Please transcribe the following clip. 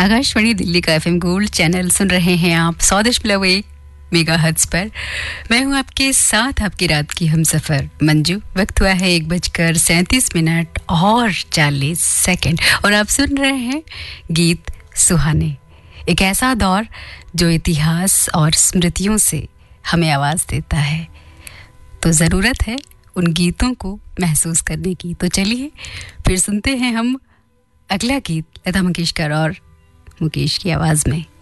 आकाशवाणी दिल्ली का FM gold channel सुन रहे हैं आप 100.1 मेगाहर्ट्ज पर। मैं हूं आपके साथ, आपकी रात की हमसफर मंजू। वक्त हुआ है 1:37 और 40 सेकंड और आप सुन रहे हैं गीत सुहाने। एक ऐसा दौर जो इतिहास और स्मृतियों से हमें आवाज़ देता है, तो ज़रूरत है उन गीतों को महसूस करने की। तो चलिए फिर सुनते हैं हम अगला गीत लता मंगेशकर और मुकेश की आवाज़ में।